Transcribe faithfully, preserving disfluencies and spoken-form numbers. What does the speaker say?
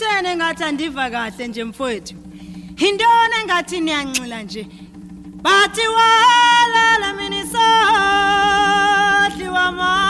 Kuthene ngathi andiva kahle nje mfowethu. Indona engathi niyanxila nje. Bathi wala la miniso, liwa ma